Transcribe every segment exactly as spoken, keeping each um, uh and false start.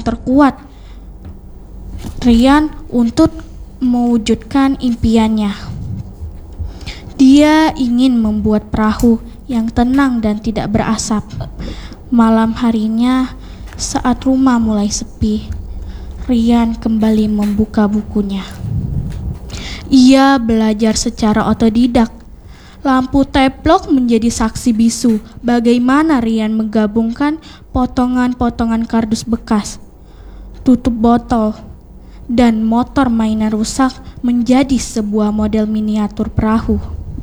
terkuat Rian untuk mewujudkan impiannya. Dia ingin membuat perahu yang tenang dan tidak berasap. Malam harinya, saat rumah mulai sepi, Rian kembali membuka bukunya. Ia belajar secara otodidak. Lampu teplok menjadi saksi bisu bagaimana Rian menggabungkan potongan-potongan kardus bekas, tutup botol, dan motor mainan rusak menjadi sebuah model miniatur perahu.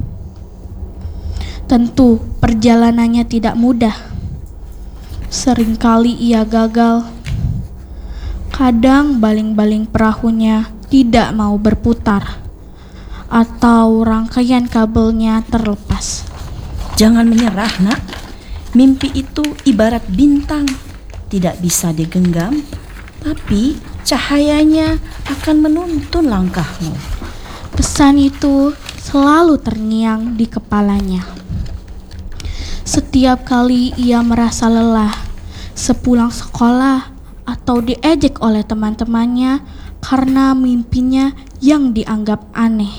Tentu perjalanannya tidak mudah. Seringkali ia gagal. Kadang baling-baling perahunya tidak mau berputar, atau rangkaian kabelnya terlepas. Jangan menyerah, nak. Mimpi itu ibarat bintang, tidak bisa digenggam, tapi cahayanya akan menuntun langkahmu. Pesan itu selalu terngiang di kepalanya. Setiap kali ia merasa lelah, sepulang sekolah atau diejek oleh teman-temannya karena mimpinya yang dianggap aneh.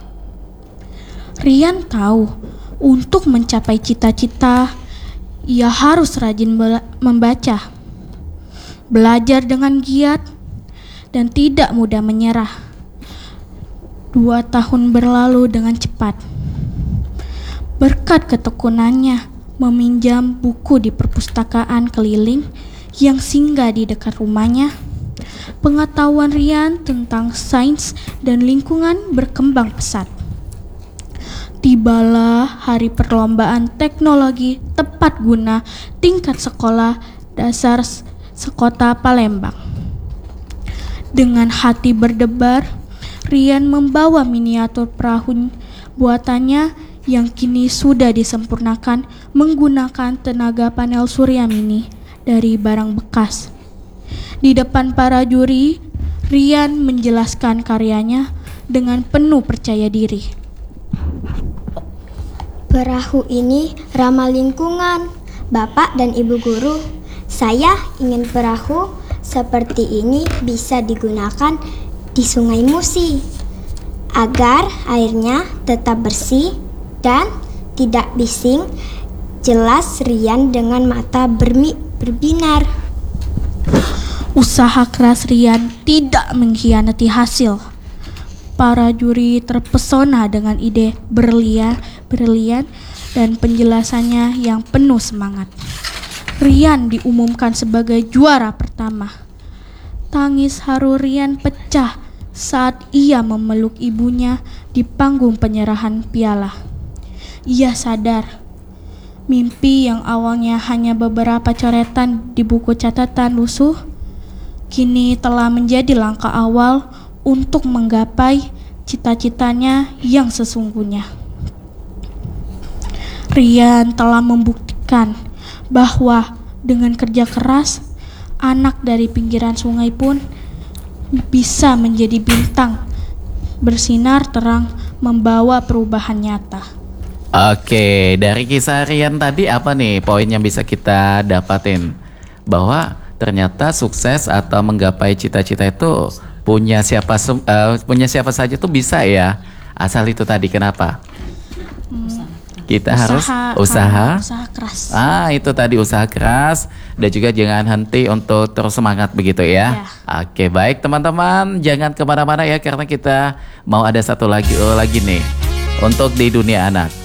Rian tahu untuk mencapai cita-cita, ia harus rajin bela- membaca, belajar dengan giat, dan tidak mudah menyerah. Dua tahun berlalu dengan cepat. Berkat ketekunannya meminjam buku di perpustakaan keliling yang singgah di dekat rumahnya, pengetahuan Rian tentang sains dan lingkungan berkembang pesat. Tibalah hari perlombaan teknologi tepat guna tingkat sekolah dasar sekota Palembang. Dengan hati berdebar, Rian membawa miniatur perahu buatannya yang kini sudah disempurnakan menggunakan tenaga panel surya mini dari barang bekas. Di depan para juri, Rian menjelaskan karyanya dengan penuh percaya diri. Perahu ini ramah lingkungan, Bapak dan Ibu Guru. Saya ingin perahu seperti ini bisa digunakan di Sungai Musi agar airnya tetap bersih dan tidak bising. Jelas Rian dengan mata bermi- berbinar. Usaha keras Rian tidak mengkhianati hasil. Para juri terpesona dengan ide berlian, berlian dan penjelasannya yang penuh semangat. Rian diumumkan sebagai juara pertama. Tangis haru Rian pecah saat ia memeluk ibunya di panggung penyerahan piala. Ia sadar, mimpi yang awalnya hanya beberapa coretan di buku catatan lusuh, kini telah menjadi langkah awal untuk menggapai cita-citanya yang sesungguhnya. Rian telah membuktikan bahwa dengan kerja keras, anak dari pinggiran sungai pun bisa menjadi bintang, bersinar terang, membawa perubahan nyata. Oke, dari kisah Rian tadi apa nih poin yang bisa kita dapatin? Bahwa ternyata sukses atau menggapai cita-cita itu punya siapa uh, punya siapa saja tuh bisa ya. Asal itu tadi kenapa? Hmm, Kita usaha, harus usaha. usaha keras. Ah, itu tadi usaha keras dan juga jangan henti untuk terus semangat begitu ya. Ya. Oke, baik teman-teman, jangan kemana-mana ya karena kita mau ada satu lagi oh, lagi nih untuk di dunia anak.